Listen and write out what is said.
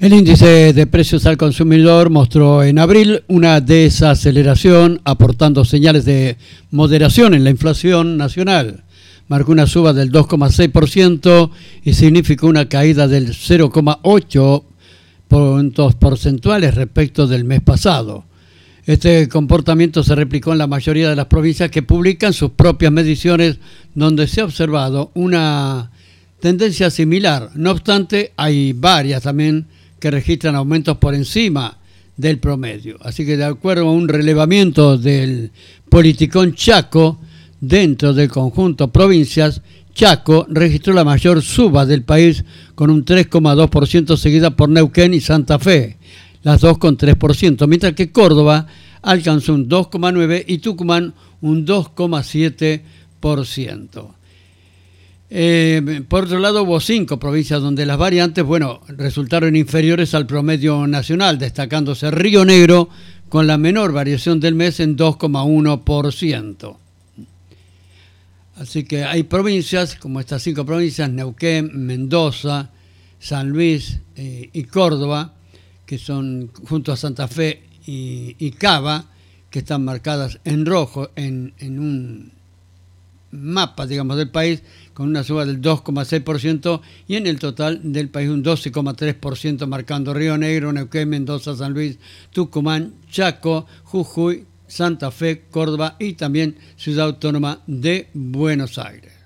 El índice de precios al consumidor mostró en abril una desaceleración, aportando señales de moderación en la inflación nacional. Marcó una suba del 2,6% y significó una caída del 0,8 puntos porcentuales respecto del mes pasado. Este comportamiento se replicó en la mayoría de las provincias que publican sus propias mediciones, donde se ha observado una tendencia similar. No obstante, hay varias también que registran aumentos por encima del promedio. Así que de acuerdo a un relevamiento del Politicón Chaco, dentro del conjunto provincias, Chaco registró la mayor suba del país con un 3,2%, seguida por Neuquén y Santa Fe, las dos con 3%, mientras que Córdoba alcanzó un 2,9% y Tucumán un 2,7%. Por otro lado, hubo 5 provincias donde las variantes, resultaron inferiores al promedio nacional, destacándose Río Negro con la menor variación del mes en 2,1%. Así que hay provincias, como estas 5 provincias, Neuquén, Mendoza, San Luis y Córdoba, que son junto a Santa Fe y Cava, que están marcadas en rojo en un mapa, digamos, del país, con una suba del 2,6%, y en el total del país un 12,3%, marcando Río Negro, Neuquén, Mendoza, San Luis, Tucumán, Chaco, Jujuy, Santa Fe, Córdoba y también Ciudad Autónoma de Buenos Aires.